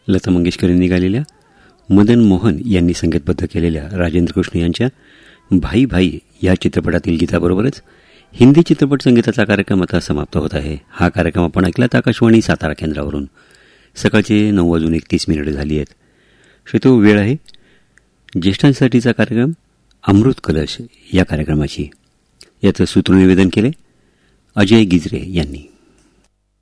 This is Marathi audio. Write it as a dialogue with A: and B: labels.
A: लता मंगेशकर यांनी गायलेल्या, मदन मोहन यांनी संगीतबद्ध केलेल्या राजेंद्र कृष्ण यांच्या भाई भाई या चित्रपटातील गीताबरोबरच हिंदी चित्रपट संगीताचा कार्यक्रम आता समाप्त होत आहे. हा कार्यक्रम आपण ऐकलात आकाशवाणी सातारा केंद्रावरून. सकाळचे 9:31 झाली आहेत. श्रोतो, वेळ आहे ज्येष्ठांसाठीचा कार्यक्रम अमृत कलश या कार्यक्रमाची. याचं सूत्रनिवेदन केले अजय गिजरे यांनी.